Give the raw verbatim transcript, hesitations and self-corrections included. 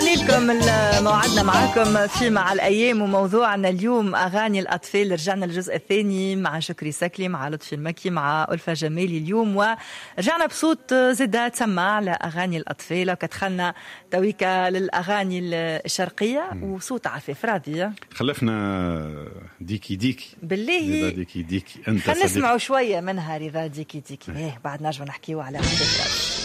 نغني لكم موعدنا معاكم في مع الأيام، وموضوعنا اليوم أغاني الأطفال. رجعنا الجزء الثاني مع شكري سكلي، مع لطفي المكي، مع ألفة جمالي اليوم، ورجعنا بصوت زدها تسمع لأغاني الأطفال، وكتخلنا تويكا للأغاني الشرقية وصوت عفيف. راضية خلفنا ديكي ديكي بالله ديكي ديكي. انت خلينا نسمعوا شوية منها رضا ديكي ديكي. ايه بعد نرجع نحكيوا على عفيف راضي.